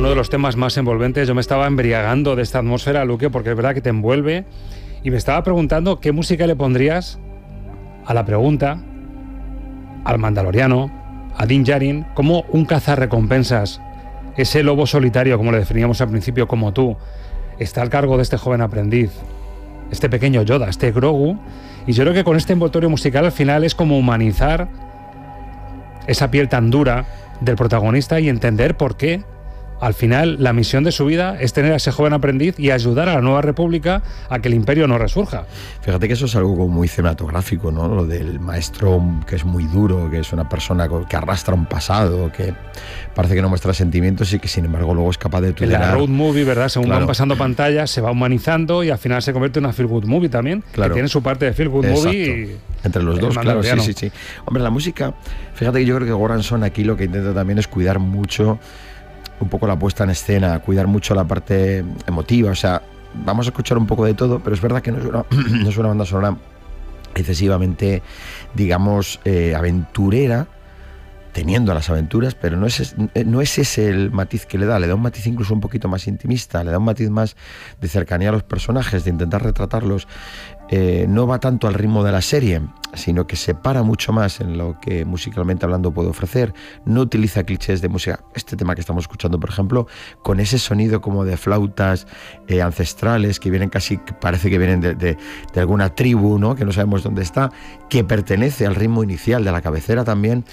uno de los temas más envolventes. Yo me estaba embriagando de esta atmósfera, Luque, porque es verdad que te envuelve. Y me estaba preguntando qué música le pondrías a la pregunta, al Mandaloriano, a Din Djarin, como un cazarrecompensas, ese lobo solitario, como le definíamos al principio, como tú, está al cargo de este joven aprendiz, este pequeño Yoda, este Grogu. Y yo creo que con este envoltorio musical al final es como humanizar esa piel tan dura del protagonista y entender por qué al final la misión de su vida es tener a ese joven aprendiz y ayudar a la nueva república a que el imperio no resurja. Fíjate que eso es algo muy cinematográfico, ¿no? Lo del maestro que es muy duro, que es una persona que arrastra un pasado, que parece que no muestra sentimientos y que sin embargo luego es capaz de tolerar. La road movie, ¿verdad? Según van pasando pantallas, se va humanizando y al final se convierte en una feel good movie también, que tiene su parte de feel good movie. Entre los dos, claro, sí. Hombre, la música, fíjate que yo creo que Goranson aquí lo que intenta también es cuidar mucho un poco la puesta en escena, cuidar mucho la parte emotiva, o sea, vamos a escuchar un poco de todo, pero es verdad que no es una banda sonora excesivamente, digamos, aventurera, teniendo las aventuras, pero no es ese el matiz que le da un matiz incluso un poquito más intimista, le da un matiz más de cercanía a los personajes, de intentar retratarlos. No va tanto al ritmo de la serie, sino que se para mucho más en lo que musicalmente hablando puede ofrecer. No utiliza clichés de música. Este tema que estamos escuchando, por ejemplo, con ese sonido como de flautas ancestrales que vienen casi, parece que vienen de alguna tribu, ¿no? Que no sabemos dónde está, que pertenece al ritmo inicial de la cabecera también,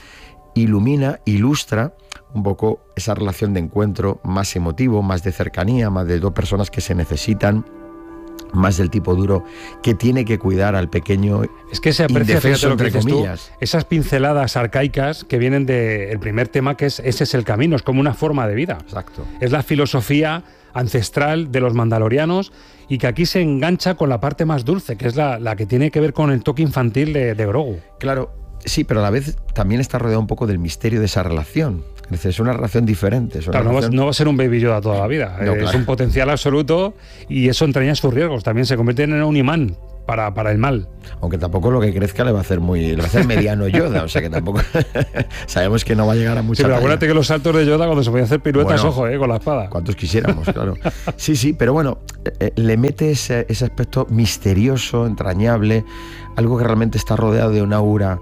ilustra un poco esa relación de encuentro más emotivo, más de cercanía, más de dos personas que se necesitan, más del tipo duro que tiene que cuidar al pequeño. Es que se aprecia, fíjate lo que dices tú, esas pinceladas arcaicas que vienen del primer tema, que ese es el camino, es como una forma de vida. Exacto. Es la filosofía ancestral de los mandalorianos y que aquí se engancha con la parte más dulce, que es la que tiene que ver con el toque infantil de Grogu. Claro, sí, pero a la vez también está rodeado un poco del misterio de esa relación. Es una relación diferente. No va a ser un Baby Yoda toda la vida. No, es un potencial absoluto y eso entraña sus riesgos. También se convierte en un imán para el mal. Aunque tampoco lo que crezca le va a hacer mediano Yoda, o sea que tampoco sabemos que no va a llegar a mucha. Sí, pero acuérdate que los saltos de Yoda cuando se podía hacer piruetas, ojo, con la espada. Cuantos quisiéramos, claro. Sí, pero bueno, le mete ese aspecto misterioso, entrañable, algo que realmente está rodeado de un aura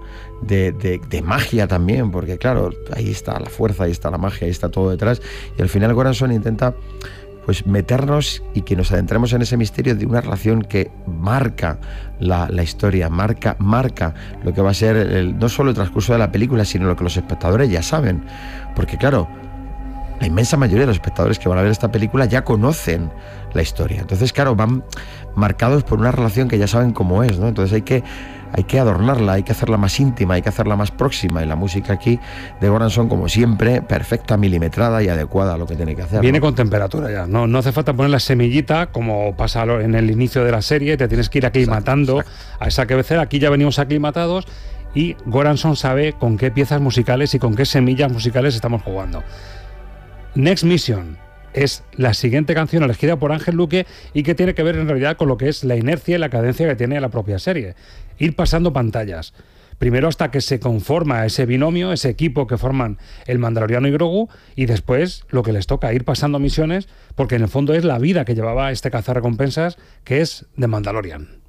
de magia también, porque claro, ahí está la fuerza, ahí está la magia, ahí está todo detrás, y al final Goranson intenta pues meternos y que nos adentremos en ese misterio de una relación que marca la historia, marca lo que va a ser no solo el transcurso de la película, sino lo que los espectadores ya saben, porque claro, la inmensa mayoría de los espectadores que van a ver esta película ya conocen la historia, entonces claro, van marcados por una relación que ya saben cómo es, ¿no? Entonces hay que adornarla, hay que hacerla más íntima, hay que hacerla más próxima, y la música aquí de Goranson, como siempre, perfecta, milimetrada y adecuada a lo que tiene que hacer. Viene con temperatura ya, no hace falta poner la semillita como pasa en el inicio de la serie, te tienes que ir aclimatando a esa cabecera. Aquí ya venimos aclimatados y Goranson sabe con qué piezas musicales y con qué semillas musicales estamos jugando. Next Mission es la siguiente canción elegida por Ángel Luque y que tiene que ver en realidad con lo que es la inercia y la cadencia que tiene la propia serie. Ir pasando pantallas. Primero hasta que se conforma ese binomio, ese equipo que forman el Mandaloriano y Grogu, y después lo que les toca, ir pasando misiones, porque en el fondo es la vida que llevaba este cazarrecompensas, que es The Mandalorian.